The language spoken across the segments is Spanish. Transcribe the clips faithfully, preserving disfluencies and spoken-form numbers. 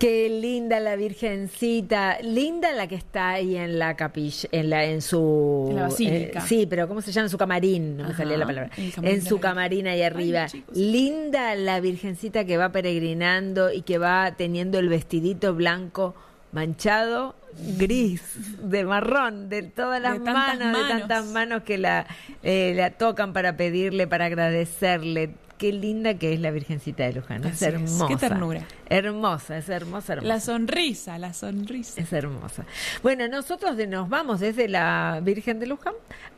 Qué linda la Virgencita, linda la que está ahí en la capilla, en la en su en la basílica. Eh, sí, pero ¿cómo se llama? En su camarín, no me salía la palabra. En su camarín ahí arriba. Ay, linda la Virgencita que va peregrinando y que va teniendo el vestidito blanco manchado, gris, de marrón, de todas las de manos, manos, de tantas manos que la, eh, la tocan para pedirle, para agradecerle. Qué linda que es la Virgencita de Luján. Es hermosa. Qué ternura. Hermosa, es hermosa, hermosa. La sonrisa, la sonrisa. Es hermosa. Bueno, nosotros de, nos vamos desde la Virgen de Luján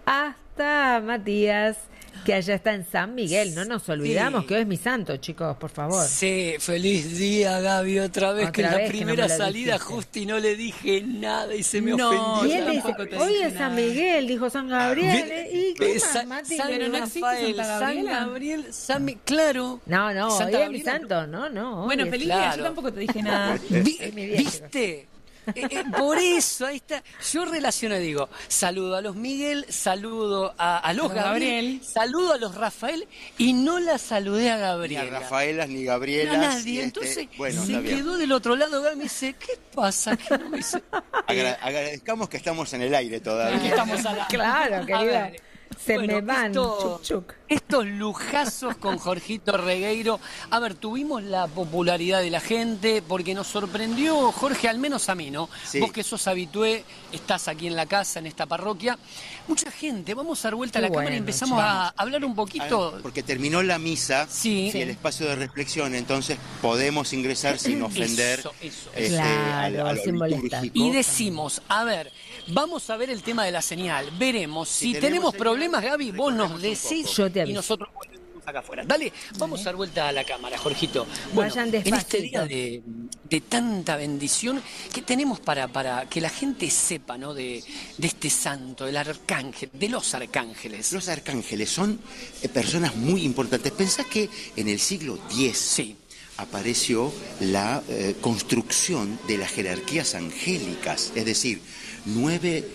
hasta Matías, que allá está en San Miguel. No nos olvidamos sí. que hoy es mi santo, chicos, por favor. Sí, feliz día, Gaby, otra vez, otra que vez la primera que no salida justo y no le dije nada y se me no, ofendió. Y él dice, hoy es San Miguel, dijo San Gabriel. Ah, ¿Y qué Sa más, Mati? San Pero no Rafael, San Gabriel, San Mi claro. No, no, Santa hoy es mi Gabriela. santo, no, no. Bueno, feliz claro. día, yo tampoco te dije nada. Vi, ¿Viste? Eh, eh, por eso, ahí está. Yo relaciono, digo, saludo a los Miguel, saludo a, a los Gabriel, Gabriel, saludo a los Rafael y no la saludé a Gabriela. Ni a Rafaelas ni Gabrielas. No, nadie. Este, Entonces bueno, se quedó del otro lado. Gaby me dice, ¿qué pasa? ¿Qué no me dice? Agra agradezcamos que estamos en el aire todavía. Que estamos a la... Claro, querida. Se bueno, me van, esto, chuc, chuc. Estos lujazos con Jorgito Regueiro. A ver, tuvimos la popularidad de la gente porque nos sorprendió, Jorge, al menos a mí, ¿no? Sí. Vos que sos habitué, estás aquí en la casa, en esta parroquia. Mucha gente, vamos a dar vuelta Qué a la bueno, cámara y empezamos chicos. a hablar un poquito. Ver, porque terminó la misa sí. y el espacio de reflexión, entonces podemos ingresar sin ofender eso, eso. Este, claro, a, a lo sin molestar. Y decimos, a ver, vamos a ver el tema de la señal. Veremos. Si, si tenemos, tenemos problemas, Gaby, vos nos decís Yo te y nosotros volvemos acá afuera. Dale, vamos a dar vuelta a la cámara, Jorgito. Bueno, Vayan en este día de, de tanta bendición, ¿qué tenemos para, para que la gente sepa, ¿no? de, de este santo, del arcángel, de los arcángeles? Los arcángeles son eh, personas muy importantes. Pensá que en el siglo diez sí. apareció la eh, construcción de las jerarquías angélicas, es decir, nueve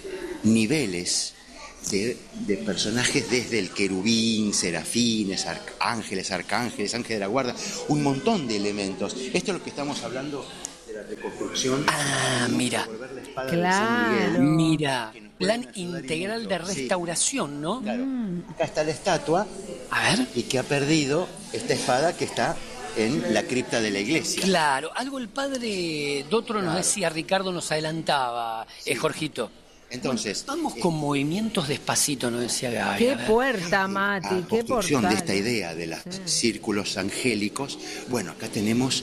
niveles De, de personajes desde el querubín, serafines, arc ángeles, arcángeles, ángeles de la guarda, un montón de elementos. Esto es lo que estamos hablando de la reconstrucción. Ah, mira, claro. Mira, plan integral de restauración, sí. ¿no? Claro. Acá está la estatua, a ver, y que ha perdido esta espada que está en la cripta de la iglesia. Claro, algo el padre Dotro nos claro. decía, Ricardo nos adelantaba, sí. eh, Jorgito. Entonces, vamos con eh, movimientos despacito, nos decía Gaby. Qué puerta, Mati, la qué construcción portal. de esta idea de los sí. círculos angélicos. Bueno, acá tenemos.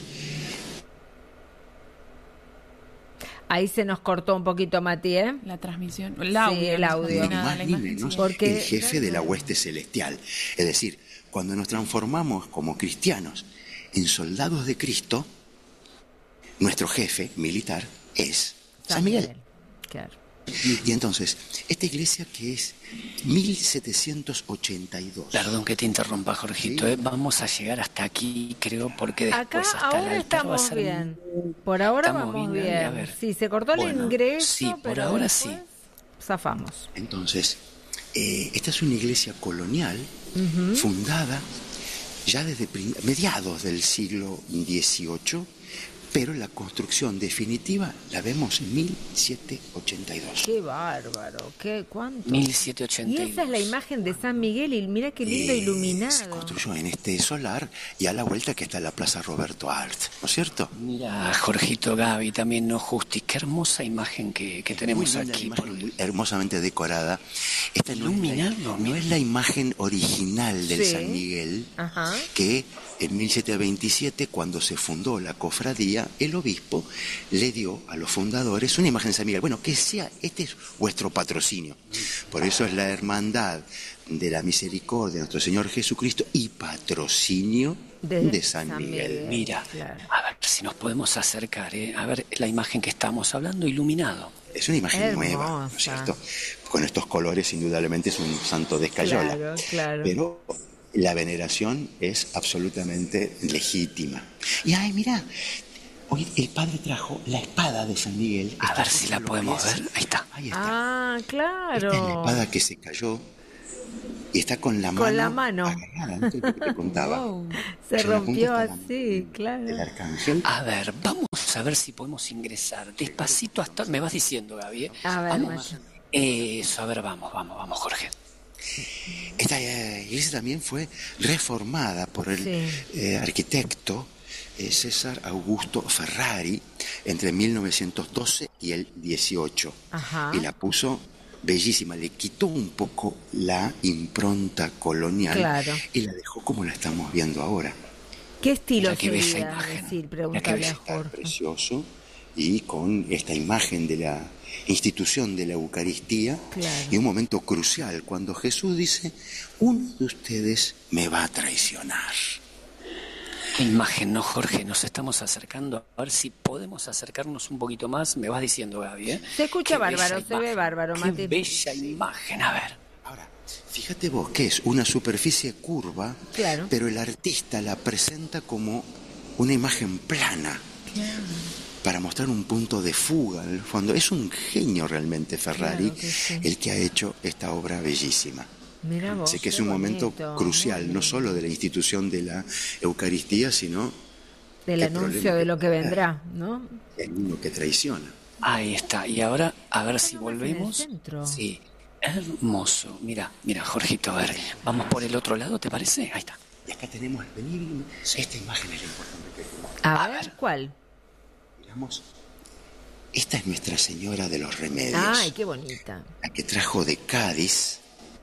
Ahí se nos cortó un poquito, Mati, ¿eh? La transmisión, el audio. Sí, el audio. Ni más ni menos, porque el jefe de la hueste celestial. Es decir, cuando nos transformamos como cristianos en soldados de Cristo, nuestro jefe militar es San Miguel. Claro. Y entonces, esta iglesia que es mil setecientos ochenta y dos. Perdón que te interrumpa, Jorgito, ¿sí? ¿eh? Vamos a llegar hasta aquí, creo, porque después acá hasta ahora el altar estamos va a ser... bien. Por ahora estamos vamos bien. bien. A ver. Sí, se cortó el bueno, ingreso, sí, por pero ahora después sí. Zafamos. Entonces, eh, esta es una iglesia colonial uh-huh. fundada ya desde mediados del siglo dieciocho, pero la construcción definitiva la vemos en mil setecientos ochenta y dos. ¡Qué bárbaro! ¿Qué, ¿Cuánto? mil setecientos ochenta y dos. Y esa es la imagen de San Miguel y mira qué lindo eh, iluminado. Se construyó en este solar y a la vuelta que está la Plaza Roberto Art, ¿no es cierto? Mira, Jorgito, Gaby, también no Justi, qué hermosa imagen que, que tenemos muy aquí. Imagen, muy hermosamente decorada. Esta iluminado. No, no es la imagen original del sí. San Miguel, Ajá. que en mil setecientos veintisiete, cuando se fundó la cofradía, el obispo le dio a los fundadores una imagen de San Miguel. Bueno, que sea, este es vuestro patrocinio. Por eso es la hermandad de la misericordia de nuestro Señor Jesucristo y patrocinio de, de San, San Miguel. Miguel. Mira, claro. A ver si nos podemos acercar, ¿eh? A ver la imagen que estamos hablando, iluminado. Es una imagen Hermosa. nueva, ¿no es cierto? Con estos colores, indudablemente es un santo de escayola. Claro, claro. Pero la veneración es absolutamente legítima. Y ay, mira, hoy el padre trajo la espada de San Miguel. A ver si la podemos ver. Ahí está. Ahí está. Ah, claro. Esta es la espada que se cayó y está con la mano. Con la mano. Agarrada, ¿no? Que te contaba. Wow. Se En la punta rompió está la así, mano claro. del arcángel. A ver, vamos a ver si podemos ingresar despacito hasta... Me vas diciendo, Gaby, ¿eh? A ver, Vamos. Macho. Eso, a ver, vamos, vamos, vamos, Jorge. Esta eh, iglesia también fue reformada por el Sí. eh, arquitecto eh, César Augusto Ferrari entre mil novecientos doce y el dieciocho. Ajá. Y la puso bellísima, le quitó un poco la impronta colonial Claro. y la dejó como la estamos viendo ahora. ¿Qué estilo Mira qué bella sería? imagen. Decir, Mira qué pregúntale bella. a Está Jorge. precioso y con esta imagen de la institución de la Eucaristía Claro. y un momento crucial cuando Jesús dice, uno de ustedes me va a traicionar. Qué imagen, ¿no, Jorge? Nos estamos acercando. A ver si podemos acercarnos un poquito más. Me vas diciendo, Gaby, ¿eh? Se escucha Qué bárbaro, bella se ve imagen. bárbaro, Qué Mati. bella imagen, a ver. Ahora, fíjate vos que es una superficie curva, Claro. pero el artista la presenta como una imagen plana. Para mostrar un punto de fuga al fondo. Es un genio realmente Ferrari, Claro que sí. el que ha hecho esta obra bellísima. Mira vos, Sé que es qué un momento bonito, crucial, muy no bien. solo de la institución de la Eucaristía, sino Del el anuncio problema de que lo que puede vendrá, ¿no? el uno que traiciona. Ahí está. Y ahora, a ver si Estamos en el volvemos. centro. Sí. Hermoso. Mira, mira, Jorgito, a ver. Vamos por el otro lado, ¿te parece? Ahí está. Y acá tenemos, vení, esta imagen es la importante que tenemos. A, A ver, ver. ¿cuál? Miramos, esta es Nuestra Señora de los Remedios, Ay, qué bonita. la que trajo de Cádiz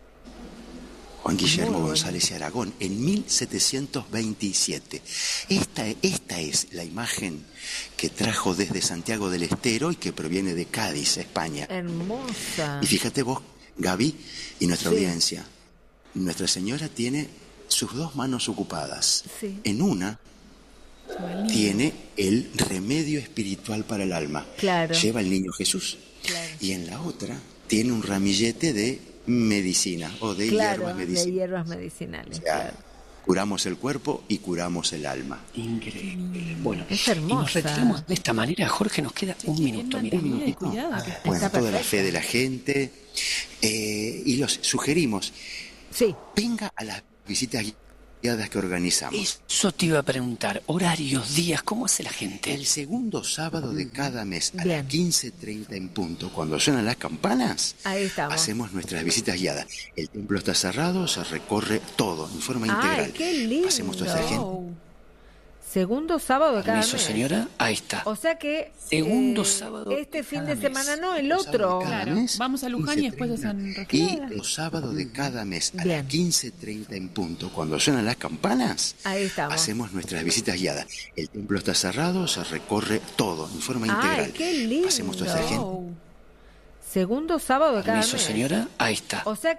Juan Guillermo Muy González y Aragón en mil setecientos veintisiete. Esta, esta es la imagen que trajo desde Santiago del Estero y que proviene de Cádiz, España. Hermosa. Y fíjate vos, Gaby, y nuestra Sí. audiencia, Nuestra Señora tiene sus dos manos ocupadas. Sí. En una Qué tiene el remedio espiritual para el alma. Claro. Lleva el niño Jesús. Claro. Y en la otra tiene un ramillete de medicina o de Claro, hierbas de medicinales. hierbas medicinales. O sea, Claro. curamos el cuerpo y curamos el alma. Increíble. Bueno, Es y hermosa. nos retiramos de esta manera. Jorge, nos queda un minuto. Mira. bien mantenida y ¿no? cuidada. que está. Bueno, Está toda la perfecta. fe de la gente. eh, y los sugerimos, Sí. venga a las visitas guiadas que organizamos. Eso te iba a preguntar. Horarios, días, ¿cómo hace la gente? El segundo sábado de cada mes a Bien. las quince treinta en punto, cuando suenan las campanas, Ahí estamos. hacemos nuestras visitas guiadas. El templo está cerrado, se recorre todo en forma Ay, integral. qué lindo. Hacemos toda esa gente. Wow. Segundo sábado de cada Permiso, mes. señora. Ahí está. O sea que Segundo eh, sábado este de fin cada de semana mes. no, el Los sábados otro. de cada Claro, mes, vamos a Luján y después de quince San treinta. Rafael. Y los sábados de cada mes a Bien. las quince treinta en punto, cuando suenan las campanas, Ahí estamos. hacemos nuestras visitas guiadas. El templo está cerrado, se recorre todo en forma Ay, integral. qué lindo. Hacemos toda esa gente. Wow. Segundo sábado de cada Permiso, mes. señora. Ahí está. O sea